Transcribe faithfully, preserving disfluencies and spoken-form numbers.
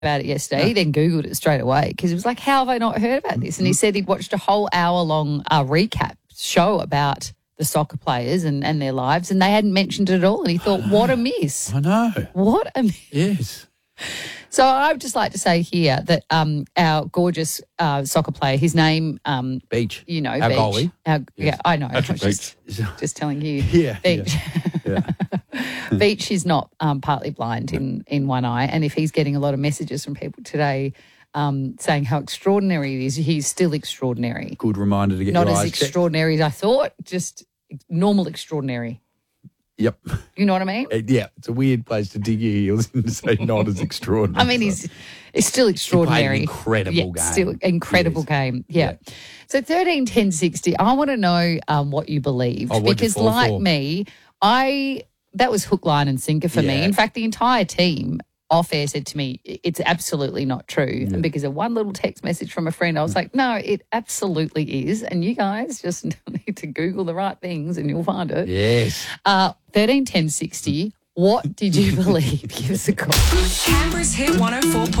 about it yesterday. He then Googled it straight away because he was like, how have I not heard about this? And he said he'd watched a whole hour-long uh, recap show about the soccer players and, and their lives, and they hadn't mentioned it at all. And he thought, what a miss. I know. What a miss. Yes. So I would just like to say here that um, our gorgeous uh, soccer player, his name... Um, Beach. You know, Our Beach. goalie. Our, Yes. Yeah, I know. Patrick I was just, just telling you. Yeah, Beach. Yeah. Beach is not um, partly blind in, in one eye, and if he's getting a lot of messages from people today um, saying how extraordinary it is, he's still extraordinary. Good reminder to get Not your as eyes checked. extraordinary as I thought, just normal extraordinary. Yep. You know what I mean? Uh, Yeah, it's a weird place to dig your heels in to say not as extraordinary. I mean, he's it's still extraordinary. He played an incredible yeah, game. Still incredible Yes. game. Yeah. Yeah. So thirteen ten sixty. I want to know um, what you believed Oh, what'd you because, fall like for? me, I that was hook, line, and sinker for me. Yeah. In fact, the entire team off air said to me, "It's absolutely not true." And because of one little text message from a friend, I was like, "No, it absolutely is." And you guys just need to Google the right things, and you'll find it. Yes. Uh, thirteen ten sixty. What did you believe? Give us a call. Canberra's Hit one oh four point